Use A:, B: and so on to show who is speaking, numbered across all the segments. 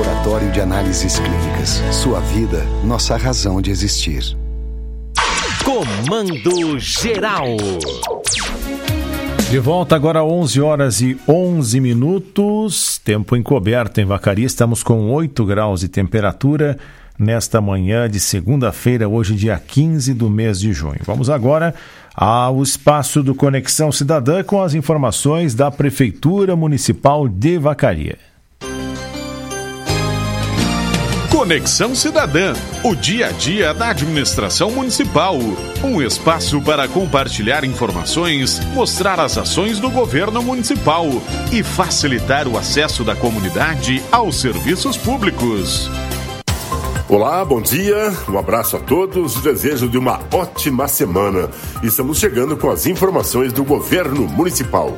A: Laboratório de Análises Clínicas. Sua vida, nossa razão de existir.
B: Comando Geral.
C: De volta agora, 11h11. Tempo encoberto em Vacaria. Estamos com 8 graus de temperatura nesta manhã de segunda-feira, hoje dia 15 do mês de junho. Vamos agora ao espaço do Conexão Cidadã com as informações da Prefeitura Municipal de Vacaria.
D: Conexão Cidadã, o dia a dia da administração municipal. Um espaço para compartilhar informações, mostrar as ações do governo municipal e facilitar o acesso da comunidade aos serviços públicos.
E: Olá, bom dia, um abraço a todos, o desejo de uma ótima semana. Estamos chegando com as informações do governo municipal.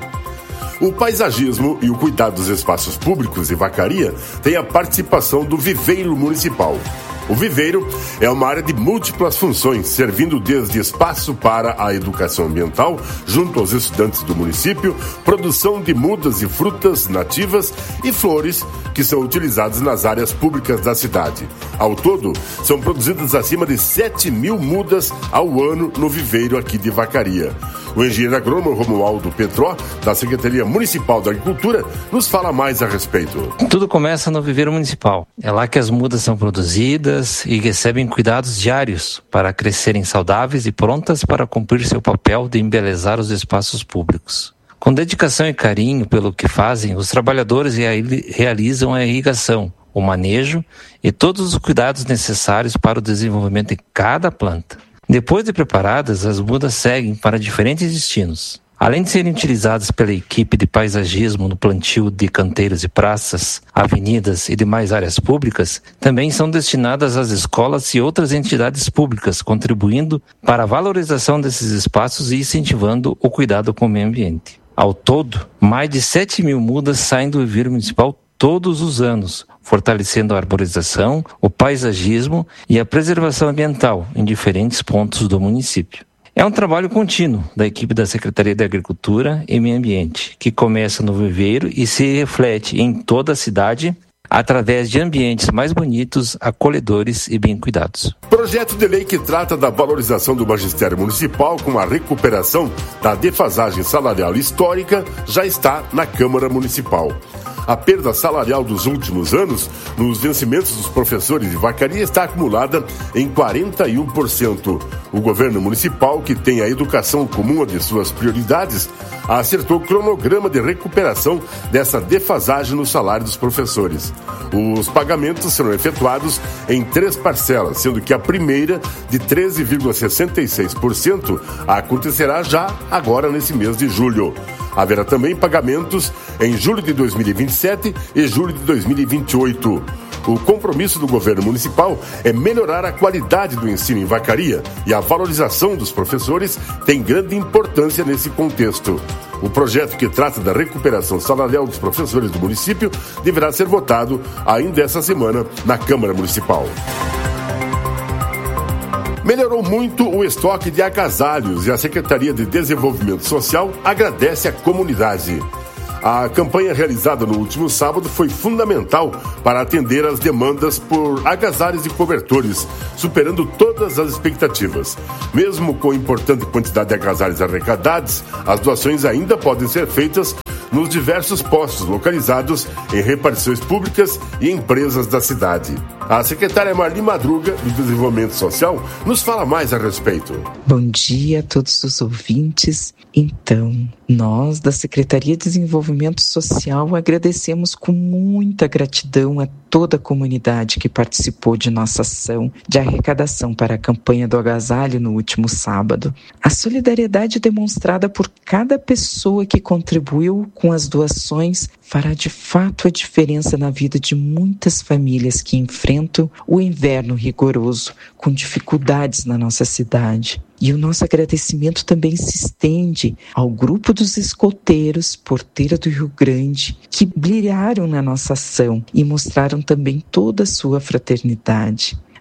E: O paisagismo e o cuidado dos espaços públicos em Vacaria tem a participação do Viveiro Municipal. O Viveiro é uma área de múltiplas funções, servindo desde espaço para a educação ambiental, junto aos estudantes do município, produção de mudas e frutas nativas e flores que são utilizadas nas áreas públicas da cidade. Ao todo, são produzidas acima de 7.000 mudas ao ano no Viveiro aqui de Vacaria. O engenheiro agrônomo Romualdo Petró, da Secretaria Municipal da Agricultura, nos fala mais a respeito.
F: Tudo começa no Viveiro Municipal. É lá que as mudas são produzidas e recebem cuidados diários para crescerem saudáveis e prontas para cumprir seu papel de embelezar os espaços públicos. Com dedicação e carinho pelo que fazem, os trabalhadores realizam a irrigação, o manejo e todos os cuidados necessários para o desenvolvimento de cada planta. Depois de preparadas, as mudas seguem para diferentes destinos. Além de serem utilizadas pela equipe de paisagismo no plantio de canteiros e praças, avenidas e demais áreas públicas, também são destinadas às escolas e outras entidades públicas, contribuindo para a valorização desses espaços e incentivando o cuidado com o meio ambiente. Ao todo, mais de 7.000 mudas saem do Viveiro Municipal todos os anos, fortalecendo a arborização, o paisagismo e a preservação ambiental em diferentes pontos do município. É um trabalho contínuo da equipe da Secretaria de Agricultura e Meio Ambiente, que começa no Viveiro e se reflete em toda a cidade através de ambientes mais bonitos, acolhedores e bem cuidados.
E: Projeto de lei que trata da valorização do magistério municipal com a recuperação da defasagem salarial histórica já está na Câmara Municipal. A perda salarial dos últimos anos nos vencimentos dos professores de Vacaria está acumulada em 41%. O governo municipal, que tem a educação como uma de suas prioridades, acertou o cronograma de recuperação dessa defasagem no salário dos professores. Os pagamentos serão efetuados em 3 parcelas, sendo que a primeira, de 13,66%, acontecerá já agora nesse mês de julho. Haverá também pagamentos em julho de 2027 e julho de 2028. O compromisso do governo municipal é melhorar a qualidade do ensino em Vacaria e a valorização dos professores tem grande importância nesse contexto. O projeto que trata da recuperação salarial dos professores do município deverá ser votado ainda essa semana na Câmara Municipal. Melhorou muito o estoque de agasalhos e a Secretaria de Desenvolvimento Social agradece à comunidade. A campanha realizada no último sábado foi fundamental para atender às demandas por agasalhos e cobertores, superando todas as expectativas. Mesmo com importante quantidade de agasalhos arrecadados, as doações ainda podem ser feitas nos diversos postos localizados em repartições públicas e empresas da cidade. A secretária Marli Madruga, do Desenvolvimento Social, nos fala mais a respeito.
G: Bom dia a todos os ouvintes. Então, nós da Secretaria de Desenvolvimento Social agradecemos com muita gratidão a toda a comunidade que participou de nossa ação de arrecadação para a campanha do agasalho no último sábado. A solidariedade demonstrada por cada pessoa que contribuiu com as doações fará de fato a diferença na vida de muitas famílias que enfrentam o inverno rigoroso, com dificuldades na nossa cidade. E o nosso agradecimento também se estende ao grupo dos escoteiros Porteira do Rio Grande, que brilharam na nossa ação e mostraram também toda a sua fraternidade.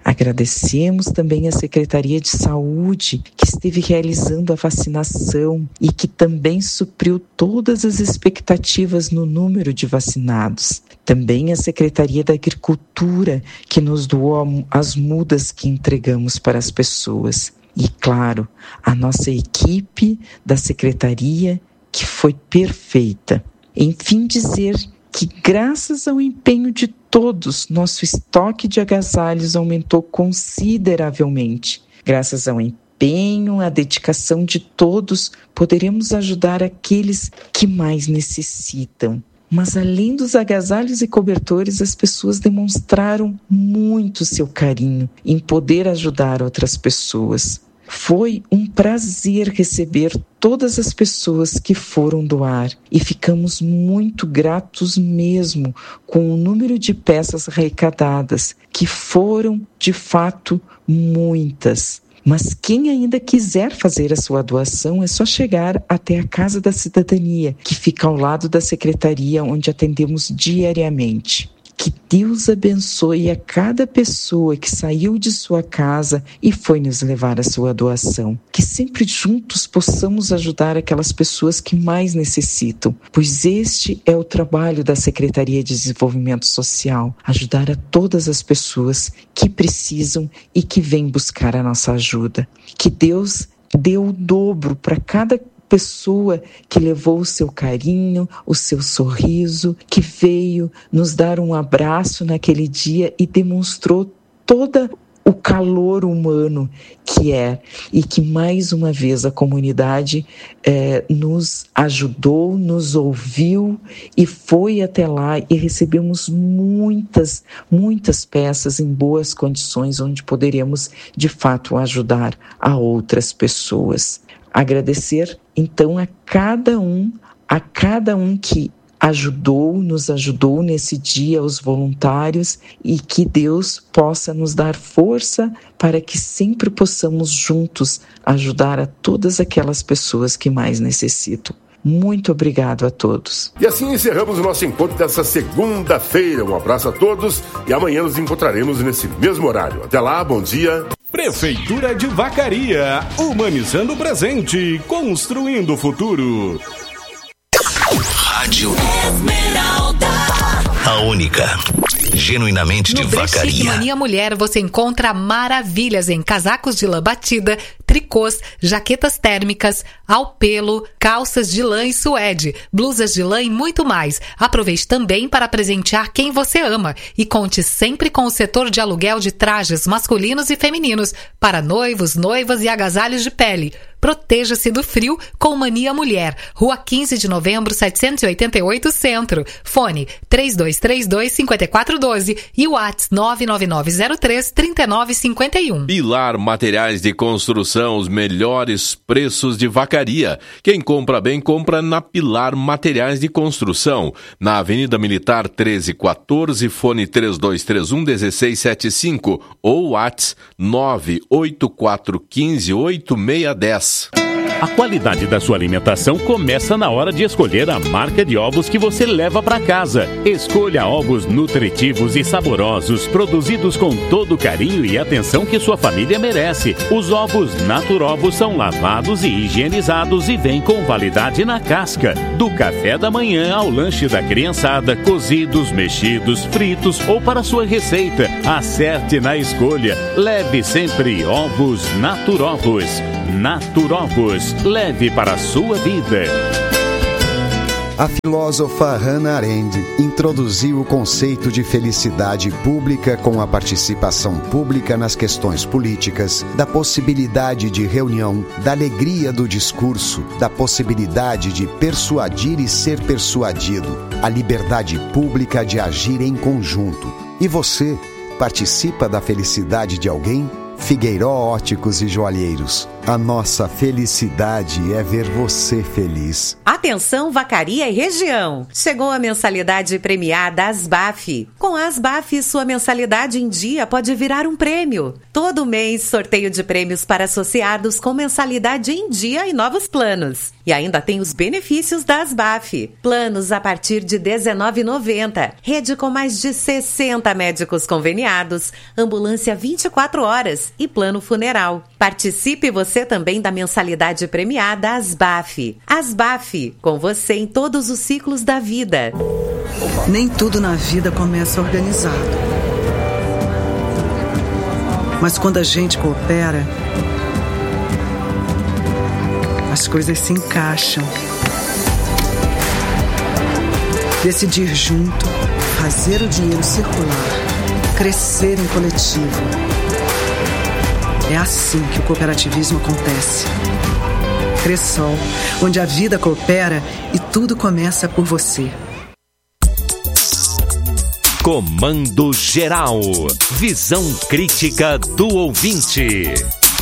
G: Agradecemos também a Secretaria de Saúde, que esteve realizando a vacinação e que também supriu todas as expectativas no número de vacinados. Também a Secretaria da Agricultura, que nos doou as mudas que entregamos para as pessoas. E, claro, a nossa equipe da Secretaria, que foi perfeita. Enfim, dizer que, graças ao empenho de todos, nosso estoque de agasalhos aumentou consideravelmente. Graças ao empenho, à dedicação de todos, poderemos ajudar aqueles que mais necessitam. Mas, além dos agasalhos e cobertores, as pessoas demonstraram muito seu carinho em poder ajudar outras pessoas. Foi um prazer receber todas as pessoas que foram doar e ficamos muito gratos mesmo com o número de peças arrecadadas, que foram, de fato, muitas. Mas quem ainda quiser fazer a sua doação é só chegar até a Casa da Cidadania, que fica ao lado da secretaria, onde atendemos diariamente. Que Deus abençoe a cada pessoa que saiu de sua casa e foi nos levar a sua doação. Que sempre juntos possamos ajudar aquelas pessoas que mais necessitam, pois este é o trabalho da Secretaria de Desenvolvimento Social, ajudar a todas as pessoas que precisam e que vêm buscar a nossa ajuda. Que Deus dê o dobro para cada pessoa que levou o seu carinho, o seu sorriso, que veio nos dar um abraço naquele dia e demonstrou todo o calor humano que é, e que mais uma vez a comunidade nos ajudou, nos ouviu e foi até lá, e recebemos muitas peças em boas condições, onde poderemos de fato ajudar a outras pessoas. Agradecer, então, a cada um que nos ajudou nesse dia, os voluntários, e que Deus possa nos dar força para que sempre possamos juntos ajudar a todas aquelas pessoas que mais necessitam. Muito obrigado a todos.
E: E assim encerramos o nosso encontro dessa segunda-feira. Um abraço a todos e amanhã nos encontraremos nesse mesmo horário. Até lá, bom dia.
D: Prefeitura de Vacaria, humanizando o presente, construindo o futuro.
B: Rádio Esmeralda, a única, genuinamente de Vacaria.
H: No Mania Mulher você encontra maravilhas em casacos de lã batida, tricôs, jaquetas térmicas, alpelo, calças de lã e suede, blusas de lã e muito mais. Aproveite também para presentear quem você ama e conte sempre com o setor de aluguel de trajes masculinos e femininos para noivos, noivas e agasalhos de pele. Proteja-se do frio com Mania Mulher. Rua 15 de novembro, 788 Centro. Fone 3232-5412 e WhatsApp 99903-3951.
I: Pilar Materiais de Construção, os melhores preços de Vacaria. Quem compra bem, compra na Pilar Materiais de Construção. Na Avenida Militar 1314, fone 3231-1675 ou WhatsApp 98415-8610.
J: A qualidade da sua alimentação começa na hora de escolher a marca de ovos que você leva para casa. Escolha ovos nutritivos e saborosos, produzidos com todo o carinho e atenção que sua família merece. Os ovos Naturovos são lavados e higienizados e vêm com validade na casca. Do café da manhã ao lanche da criançada, cozidos, mexidos, fritos ou para sua receita. Acerte na escolha. Leve sempre ovos Naturovos. Naturovos, leve para a sua vida.
A: A filósofa Hannah Arendt introduziu o conceito de felicidade pública com a participação pública nas questões políticas, da possibilidade de reunião, da alegria do discurso, da possibilidade de persuadir e ser persuadido, a liberdade pública de agir em conjunto. E você, participa da felicidade de alguém? Figueiró Óticos e Joalheiros. A nossa felicidade é ver você feliz.
K: Atenção, Vacaria e região! Chegou a mensalidade premiada Asbaf. Com a Asbaf, sua mensalidade em dia pode virar um prêmio. Todo mês, sorteio de prêmios para associados com mensalidade em dia e novos planos. E ainda tem os benefícios da Asbaf. Planos a partir de R$19,90. Rede com mais de 60 médicos conveniados. Ambulância 24 horas e plano funeral. Participe você também da mensalidade premiada Asbaf. Asbaf, com você em todos os ciclos da vida.
L: Nem tudo na vida começa organizado. Mas quando a gente coopera, as coisas se encaixam. Decidir junto, fazer o dinheiro circular, crescer em coletivo. É assim que o cooperativismo acontece. Cressol, onde a vida coopera e tudo começa por você.
B: Comando Geral. Visão crítica do ouvinte.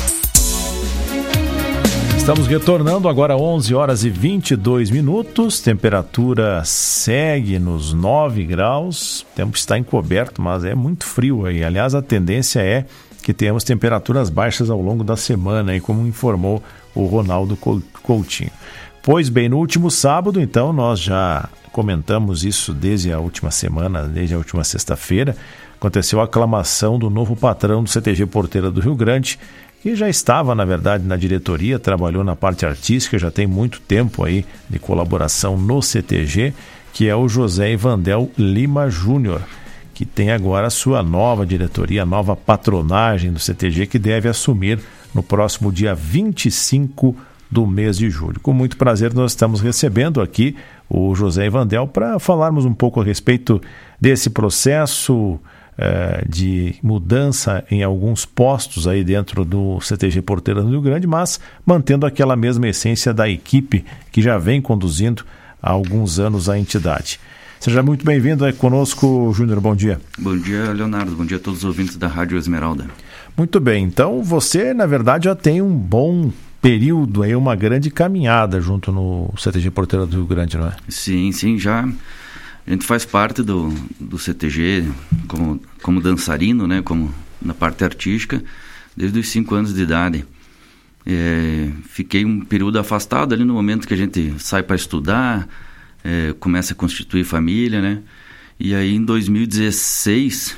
C: Estamos retornando agora 11 horas e 22 minutos. Temperatura segue nos 9 graus. O tempo está encoberto, mas é muito frio aí. Aliás, a tendência é que tenhamos temperaturas baixas ao longo da semana, aí, como informou o Ronaldo Coutinho. Pois bem, no último sábado, então, nós já comentamos isso desde a última semana, desde a última sexta-feira. Aconteceu a aclamação do novo patrão do CTG Porteira do Rio Grande, que já estava, na verdade, na diretoria, trabalhou na parte artística, já tem muito tempo aí de colaboração no CTG, que é o José Ivandel Lima Júnior, que tem agora a sua nova diretoria, a nova patronagem do CTG, que deve assumir no próximo dia 25 do mês de julho. Com muito prazer, nós estamos recebendo aqui o José Ivandel para falarmos um pouco a respeito desse processo de mudança em alguns postos aí dentro do CTG Porteira do Rio Grande, mas mantendo aquela mesma essência da equipe que já vem conduzindo há alguns anos a entidade. Seja muito bem-vindo aí conosco, Júnior, bom dia.
M: Bom dia, Leonardo, bom dia a todos os ouvintes da Rádio Esmeralda. Muito bem, então você, na verdade, já tem um bom período aí, uma grande caminhada junto no CTG Porteira do Rio Grande, não é? Sim, já... A gente faz parte do CTG como dançarino, né, como na parte artística, desde os 5 anos de idade. Fiquei um período afastado ali no momento que a gente sai para estudar, começa a constituir família, né? E aí em 2016,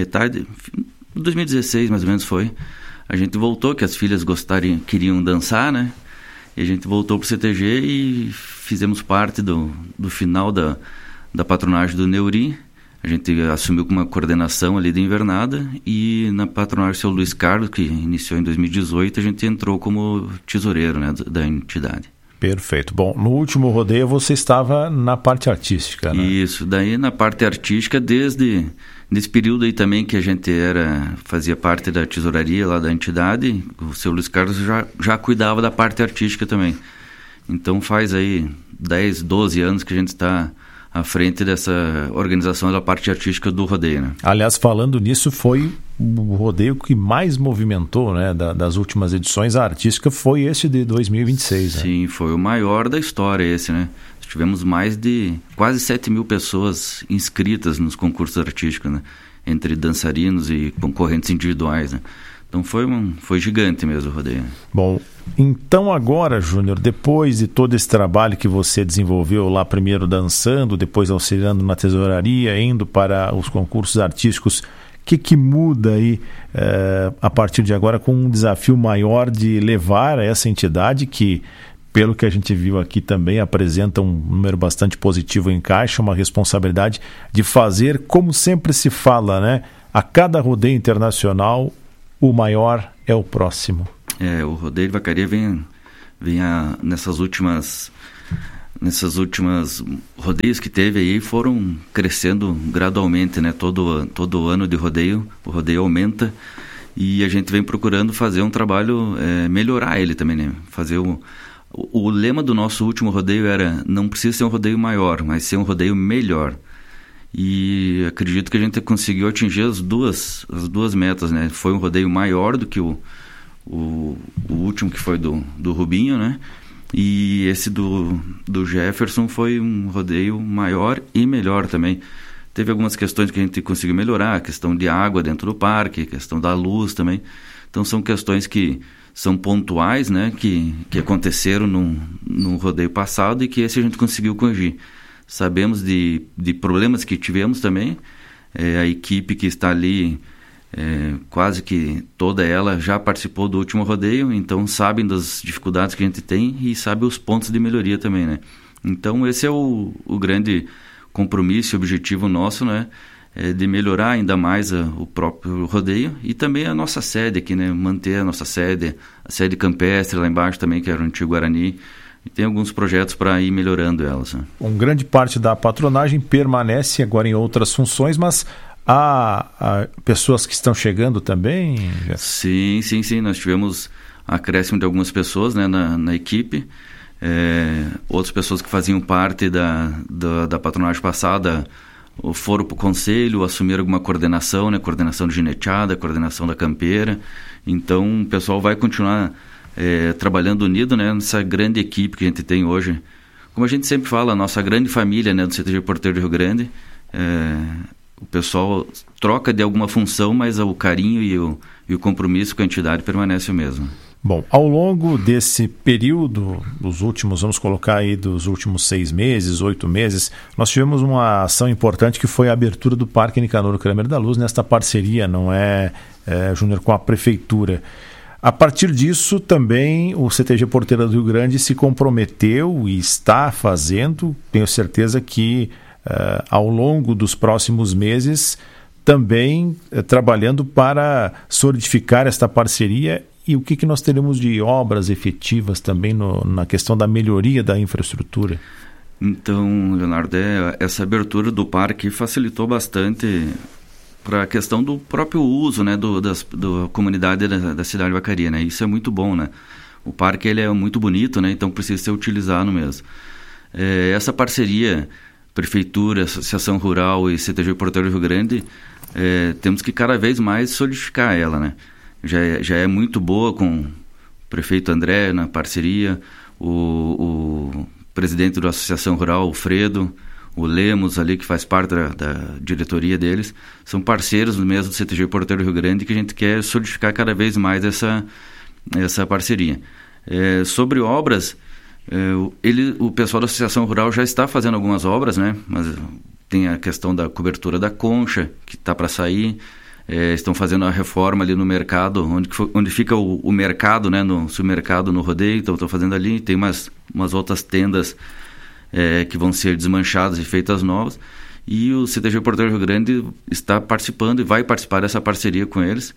M: 2016 mais ou menos foi, a gente voltou, que as filhas queriam dançar, né? E a gente voltou para o CTG e fizemos parte do final da patronagem do Neuri. A gente assumiu com uma coordenação ali de invernada, e na patronagem do seu Luiz Carlos, que iniciou em 2018, a gente entrou como tesoureiro, né, da entidade. Perfeito. Bom, no último rodeio você estava na parte artística, né? Isso, daí na parte artística, desde nesse período aí também que a gente fazia parte da tesouraria lá da entidade, o seu Luiz Carlos já cuidava da parte artística também. Então faz aí 10, 12 anos que a gente está à frente dessa organização da parte artística do rodeio, né? Aliás, falando nisso, foi o rodeio que mais movimentou, né, das últimas edições. A artística foi esse de 2026, né? Sim, foi o maior da história esse, né? Tivemos mais de quase 7 mil pessoas inscritas nos concursos artísticos, né? Entre dançarinos e concorrentes individuais, né? Então foi gigante mesmo o rodeio. Bom, então agora, Júnior, depois de todo esse trabalho que você desenvolveu lá, primeiro dançando, depois auxiliando na tesouraria, indo para os concursos artísticos, o que muda aí a partir de agora, com um desafio maior de levar essa entidade que, pelo que a gente viu aqui, também apresenta um número bastante positivo em caixa, uma responsabilidade de fazer, como sempre se fala, né? A cada rodeio internacional, o maior é o próximo. O rodeio de Vacaria vem nessas últimas rodeios que teve aí, foram crescendo gradualmente, né? Todo ano de rodeio, o rodeio aumenta, e a gente vem procurando fazer um trabalho, melhorar ele também, né? Fazer o lema do nosso último rodeio era: não precisa ser um rodeio maior, mas ser um rodeio melhor. e acredito que a gente conseguiu atingir as duas metas, né? Foi um rodeio maior do que o último, que foi do Rubinho, né? E esse do Jefferson foi um rodeio maior e melhor também. Teve algumas questões que a gente conseguiu melhorar, a questão de água dentro do parque, a questão da luz também. Então são questões que são pontuais, né, que aconteceram no rodeio passado e que esse a gente conseguiu corrigir. Sabemos de problemas que tivemos também. A equipe que está ali, quase que toda ela já participou do último rodeio, então sabem das dificuldades que a gente tem e sabem os pontos de melhoria também, né? Então esse é o grande compromisso e objetivo nosso, né? De melhorar ainda mais o próprio rodeio e também a nossa sede aqui, né? Manter a nossa sede, a sede campestre lá embaixo também, que era o antigo Guarani, e tem alguns projetos para ir melhorando elas, né?
C: Grande parte da patronagem permanece agora em outras funções, mas há pessoas que estão chegando também?
M: Sim, nós tivemos acréscimo de algumas pessoas, né, na equipe. Outras pessoas que faziam parte da patronagem passada foram para o conselho, assumiram alguma coordenação, né? Coordenação de gineteada, coordenação da campeira. Então o pessoal vai continuar trabalhando unido, né? Nessa grande equipe que a gente tem hoje. Como a gente sempre fala, a nossa grande família, né, do CTG Porteiro do Rio Grande, o pessoal troca de alguma função, mas o carinho e o compromisso com a entidade permanece o mesmo.
C: Bom, ao longo desse período, vamos colocar aí dos últimos 6 meses, 8 meses, nós tivemos uma ação importante que foi a abertura do Parque Nicanor Kramer da Luz, nesta parceria, não é, Júnior, com a Prefeitura. A partir disso, também o CTG Porteira do Rio Grande se comprometeu e está fazendo, tenho certeza que ao longo dos próximos meses, também trabalhando para solidificar esta parceria. E o que nós teremos de obras efetivas também na questão da melhoria da infraestrutura?
M: Então, Leonardo, essa abertura do parque facilitou bastante para a questão do próprio uso, né, da comunidade da cidade de Vacaria, né? Isso é muito bom, né? O parque ele é muito bonito, né? Então precisa ser utilizado mesmo. Essa parceria, Prefeitura, Associação Rural e CTG Porteiro do Rio Grande, temos que cada vez mais solidificar ela, né? Já é muito boa com o prefeito André na parceria, o presidente da Associação Rural, o Fredo, o Lemos ali, que faz parte da diretoria deles, são parceiros mesmo do CTG Porteiro do Rio Grande, que a gente quer solidificar cada vez mais essa parceria. Sobre obras, o pessoal da Associação Rural já está fazendo algumas obras, né? Mas tem a questão da cobertura da concha, que está para sair. Estão fazendo a reforma ali no mercado, onde fica o mercado, né, no supermercado, no rodeio, então estão fazendo ali. Tem umas outras tendas que vão ser desmanchadas e feitas novas, e o CTG Porteiro do Rio Grande está participando e vai participar dessa parceria com eles.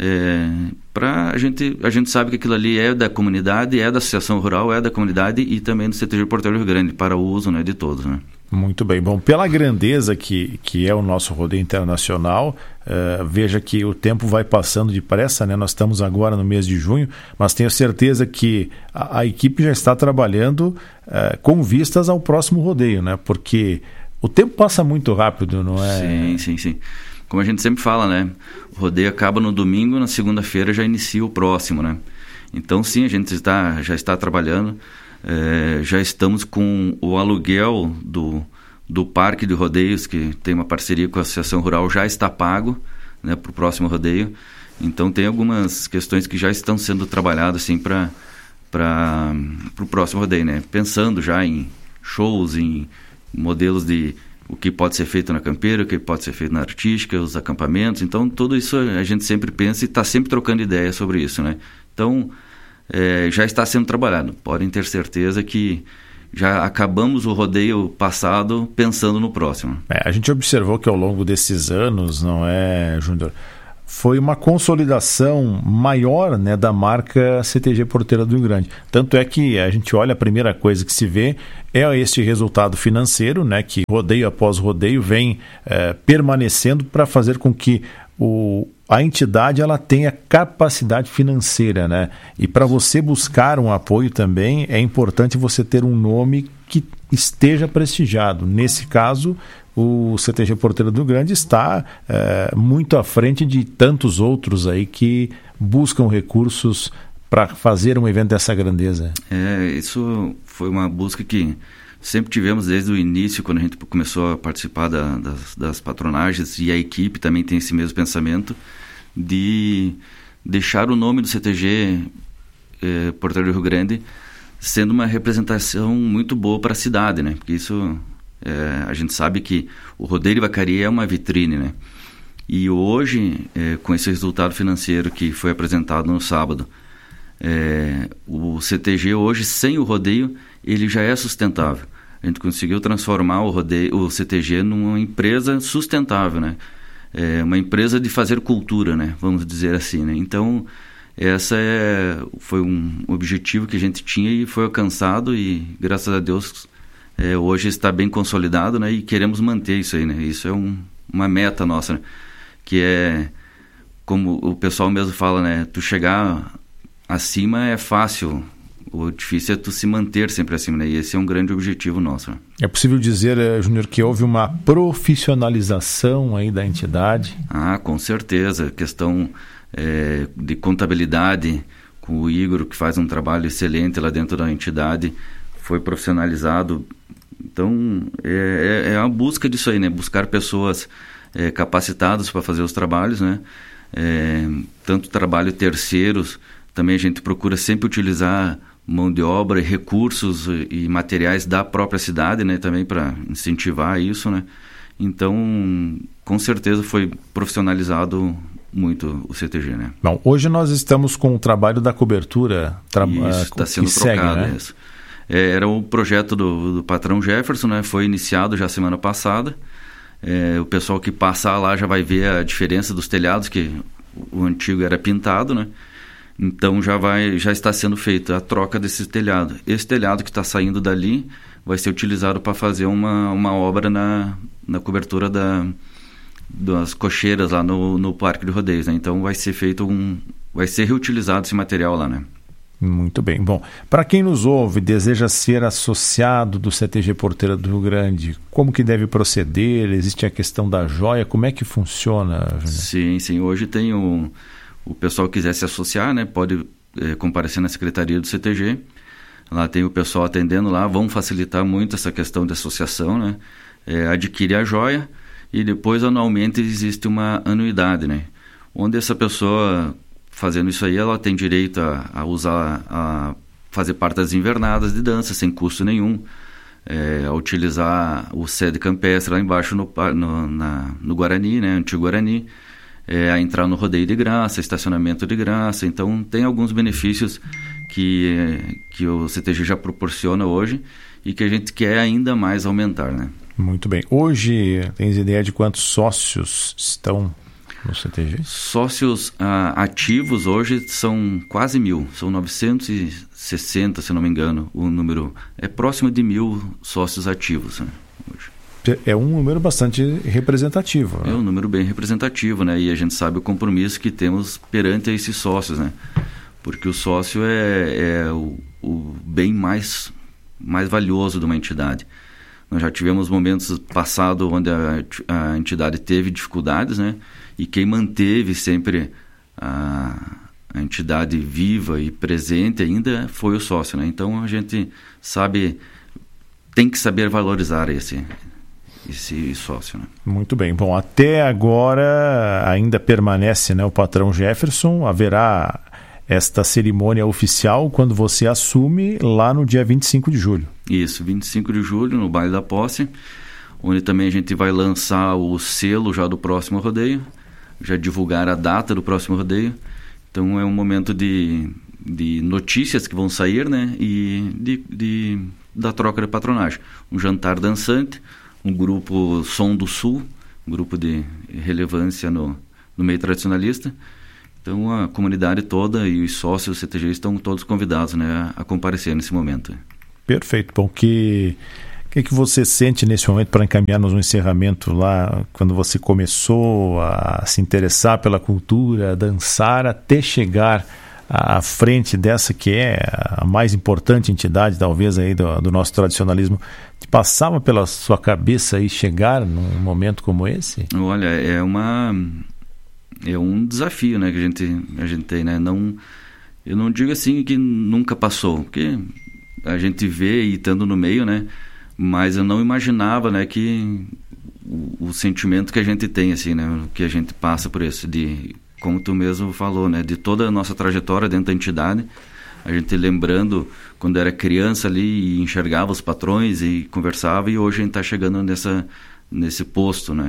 M: A gente sabe que aquilo ali é da comunidade, é da Associação Rural, é da comunidade e também do CTG Porteiro do Rio Grande, para o uso, né, de todos, né?
C: Muito bem. Bom, pela grandeza que é o nosso rodeio internacional, veja que o tempo vai passando depressa, né? Nós estamos agora no mês de junho, mas tenho certeza que a equipe já está trabalhando com vistas ao próximo rodeio, né? Porque o tempo passa muito rápido, não é?
M: Sim. Como a gente sempre fala, né? O rodeio acaba no domingo, na segunda-feira já inicia o próximo, né? Então, sim, a gente já está trabalhando. Já estamos com o aluguel do Parque de Rodeios, que tem uma parceria com a Associação Rural, já está pago, né, para o próximo rodeio. Então tem algumas questões que já estão sendo trabalhadas assim, para o próximo rodeio, né? Pensando já em shows, em modelos de o que pode ser feito na campeira, o que pode ser feito na artística, os acampamentos. Então tudo isso a gente sempre pensa e está sempre trocando ideias sobre isso, né? Então já está sendo trabalhado. Podem ter certeza que já acabamos o rodeio passado pensando no próximo.
C: A gente observou que ao longo desses anos, não é, Júnior, foi uma consolidação maior, né, da marca CTG Porteira do Rio Grande. Tanto é que a gente olha, a primeira coisa que se vê é este resultado financeiro, né, que rodeio após rodeio vem permanecendo para fazer com que a entidade ela tenha capacidade financeira, né? E para você buscar um apoio também é importante você ter um nome que esteja prestigiado. Nesse caso, o CTG Porteira do Rio Grande está muito à frente de tantos outros aí que buscam recursos para fazer um evento dessa grandeza.
M: Isso foi uma busca que sempre tivemos desde o início, quando a gente começou a participar das patronagens, e a equipe também tem esse mesmo pensamento de deixar o nome do CTG Porteira do Rio Grande sendo uma representação muito boa para a cidade, né? Porque isso, a gente sabe que o rodeio de vacaria é uma vitrine, né? E hoje, com esse resultado financeiro que foi apresentado no sábado, o CTG hoje, sem o rodeio, ele já é sustentável. A gente conseguiu transformar o CTG numa empresa sustentável, né? Uma empresa de fazer cultura, né? Vamos dizer assim, né? Então, foi um objetivo que a gente tinha e foi alcançado, e graças a Deus hoje está bem consolidado, né? E queremos manter isso aí, né? Isso é uma meta nossa, né? Que como o pessoal mesmo fala, né? Tu chegar acima é fácil, o difícil é tu se manter sempre acima, né? E esse é um grande objetivo nosso, né?
C: É possível dizer, Júnior, que houve uma profissionalização aí da entidade?
M: Com certeza. Questão de contabilidade, com o Igor, que faz um trabalho excelente lá dentro da entidade, foi profissionalizado. Então, é a busca disso aí, né? Buscar pessoas capacitadas para fazer os trabalhos, né? Tanto trabalho terceiros, também a gente procura sempre utilizar mão de obra, recursos e materiais da própria cidade, né? Também para incentivar isso, né? Então, com certeza foi profissionalizado muito o CTG, né?
C: Bom, hoje nós estamos com o trabalho da cobertura
M: está sendo trocado, segue, né? Isso. Era o projeto do patrão Jefferson, né? Foi iniciado já semana passada. O pessoal que passar lá já vai ver a diferença dos telhados, que o antigo era pintado, né? Então já está sendo feita a troca desse telhado. Esse telhado que está saindo dali vai ser utilizado para fazer uma obra na cobertura das cocheiras lá no Parque de Rodeios, né? Então vai ser reutilizado esse material lá, né?
C: Muito bem. Bom, para quem nos ouve e deseja ser associado do CTG Porteira do Rio Grande, como que deve proceder? Existe a questão da joia? Como é que funciona, Júnior?
M: Sim. Hoje tem o pessoal que quiser se associar, né? Pode comparecer na secretaria do CTG. Lá tem o pessoal atendendo lá. Vão facilitar muito essa questão de associação, né? Adquire a joia e depois anualmente existe uma anuidade, né? Onde essa pessoa, fazendo isso aí, ela tem direito a fazer parte das invernadas de dança sem custo nenhum, a utilizar o sede campestre lá embaixo no Guarani, né? Antigo Guarani, a entrar no rodeio de graça, estacionamento de graça. Então tem alguns benefícios que o CTG já proporciona hoje e que a gente quer ainda mais aumentar, né?
C: Muito bem. Hoje, tens ideia de quantos sócios estão no CTG?
M: Sócios ativos hoje são quase 1.000, são 960, se não me engano, o número é próximo de 1.000 sócios ativos, né, hoje.
C: É um número bastante representativo, né?
M: É um número bem representativo, né? E a gente sabe o compromisso que temos perante esses sócios, né? Porque o sócio é o bem mais valioso de uma entidade. Nós já tivemos momentos passados onde a entidade teve dificuldades, né? E quem manteve sempre a entidade viva e presente ainda foi o sócio, né? Então a gente tem que saber valorizar esse sócio, né?
C: Muito bem. Bom, até agora ainda permanece, né, o patrão Jefferson. Haverá esta cerimônia oficial quando você assume lá no dia 25 de julho.
M: Isso, 25 de julho, no Baile da Posse, onde também a gente vai lançar o selo já do próximo rodeio, já divulgar a data do próximo rodeio. Então é um momento de notícias que vão sair, né? E da troca de patronagem. Um jantar dançante, um grupo Som do Sul, um grupo de relevância no meio tradicionalista. Então a comunidade toda e os sócios do CTG estão todos convidados, né, a comparecer nesse momento.
C: Perfeito. Bom, o que você sente nesse momento para encaminharmos um encerramento lá, quando você começou a se interessar pela cultura, a dançar, até chegar à frente dessa que é a mais importante entidade, talvez, aí do nosso tradicionalismo, passava pela sua cabeça aí chegar num momento como esse?
M: Olha, é um desafio, né, que a gente tem, né? Eu não digo assim que nunca passou, porque a gente vê e estando no meio, né? Mas eu não imaginava, né, que o sentimento que a gente tem, assim, né, que a gente passa por isso, como tu mesmo falou, né, de toda a nossa trajetória dentro da entidade, a gente lembrando quando era criança ali e enxergava os patrões e conversava, e hoje a gente está chegando nesse posto, né.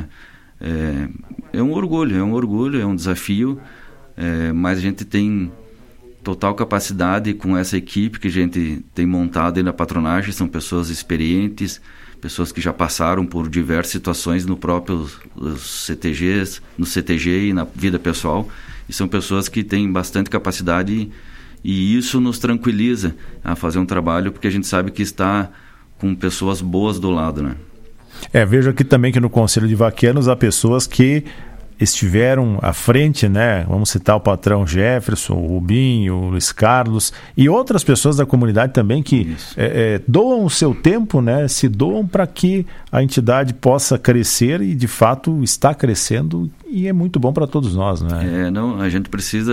M: É um orgulho, é um desafio, mas a gente tem total capacidade com essa equipe que a gente tem montado aí na patronagem. São pessoas experientes, pessoas que já passaram por diversas situações no próprio CTGs, no CTG e na vida pessoal, e são pessoas que têm bastante capacidade, e isso nos tranquiliza a fazer um trabalho, porque a gente sabe que está com pessoas boas do lado, né?
C: Vejo aqui também que no Conselho de Vaquianos há pessoas que estiveram à frente, né? Vamos citar o patrão Jefferson, o Rubinho, o Luiz Carlos e outras pessoas da comunidade também que doam o seu tempo, né? Se doam para que a entidade possa crescer, e de fato está crescendo, e é muito bom para todos nós, né?
M: A gente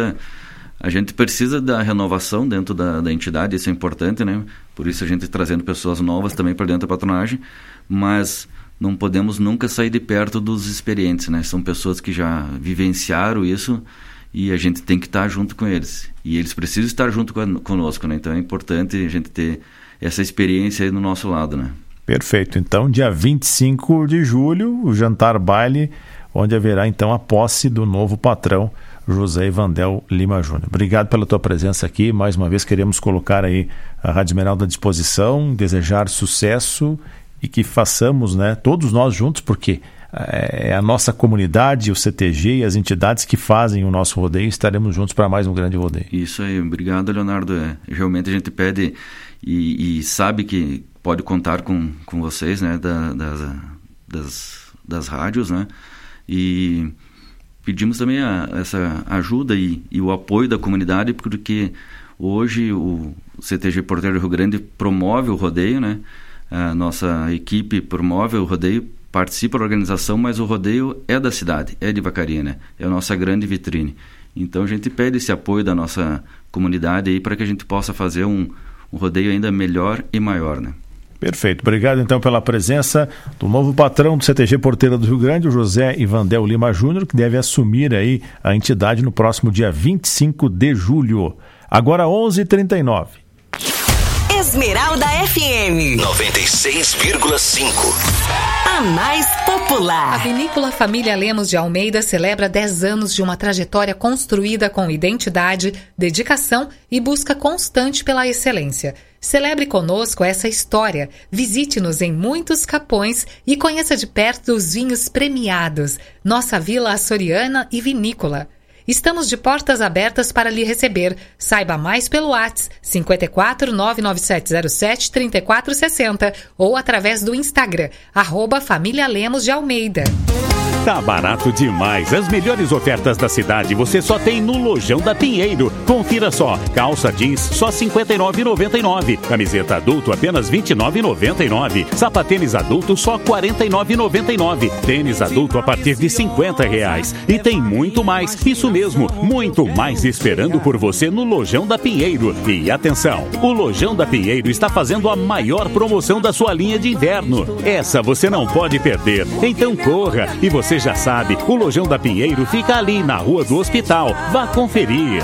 M: precisa da renovação dentro da entidade, isso é importante, né? Por isso a gente trazendo pessoas novas também para dentro da patronagem, mas não podemos nunca sair de perto dos experientes, né? São pessoas que já vivenciaram isso, e a gente tem que estar junto com eles. E eles precisam estar junto conosco, né? Então é importante a gente ter essa experiência aí do nosso lado, né?
C: Perfeito. Então, dia 25 de julho, o jantar baile, onde haverá então a posse do novo patrão, José Ivandel Lima Júnior. Obrigado pela tua presença aqui. Mais uma vez queremos colocar aí a Rádio Esmeralda à disposição, desejar sucesso e que façamos, né, todos nós juntos, porque é a nossa comunidade, o CTG e as entidades que fazem o nosso rodeio. Estaremos juntos para mais um grande rodeio.
M: Isso aí, obrigado, Leonardo. Realmente a gente pede e sabe que pode contar com vocês, né, das rádios, né, e pedimos também essa ajuda e o apoio da comunidade, porque hoje o CTG Porteiro do Rio Grande promove o rodeio, né? A nossa equipe promove o rodeio, participa da organização, mas o rodeio é da cidade, é de Vacaria, né? É a nossa grande vitrine. Então a gente pede esse apoio da nossa comunidade aí para que a gente possa fazer um rodeio ainda melhor e maior, né?
C: Perfeito. Obrigado então pela presença do novo patrão do CTG Porteira do Rio Grande, o José Ivandel Lima Júnior, que deve assumir aí a entidade no próximo dia 25 de julho. Agora 11h39.
N: Esmeralda FM 96,5. A mais popular.
H: A Vinícola Família Lemos de Almeida celebra 10 anos de uma trajetória construída com identidade, dedicação e busca constante pela excelência. Celebre conosco essa história. Visite-nos em muitos capões e conheça de perto os vinhos premiados. Nossa Vila Açoriana e Vinícola. Estamos de portas abertas para lhe receber. Saiba mais pelo WhatsApp 54 99707 3460 ou através do Instagram, @Família Lemos de Almeida.
J: Tá barato demais. As melhores ofertas da cidade você só tem no Lojão da Pinheiro. Confira só. Calça jeans só R$ 59,99. Camiseta adulto apenas R$ 29,99. Sapatênis adulto só R$ 49,99. Tênis adulto a partir de R$ 50. E tem muito mais. Isso mesmo, muito mais esperando por você no Lojão da Pinheiro. E atenção, o Lojão da Pinheiro está fazendo a maior promoção da sua linha de inverno. Essa você não pode perder. Então corra. E você já sabe, o Lojão da Pinheiro fica ali na Rua do Hospital. Vá conferir.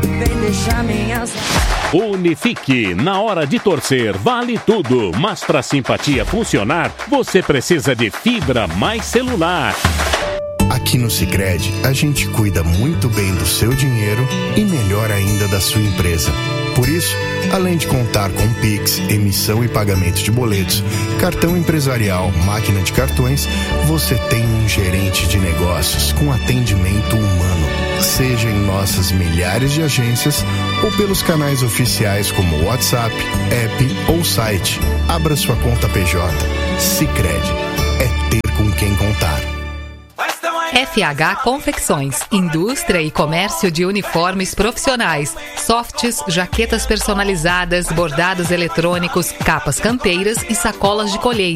J: Unifique, na hora de torcer, vale tudo. Mas para a simpatia funcionar, você precisa de fibra mais celular.
O: Aqui no Sicredi, a gente cuida muito bem do seu dinheiro e melhor ainda da sua empresa. Por isso, além de contar com Pix, emissão e pagamento de boletos, cartão empresarial, máquina de cartões, você tem um gerente de negócios com atendimento humano. Seja em nossas milhares de agências ou pelos canais oficiais como WhatsApp, app ou site. Abra sua conta PJ. Sicredi. É ter com quem contar.
H: É FH Confecções, indústria e comércio de uniformes profissionais, softs, jaquetas personalizadas, bordados eletrônicos, capas campeiras e sacolas de colheita.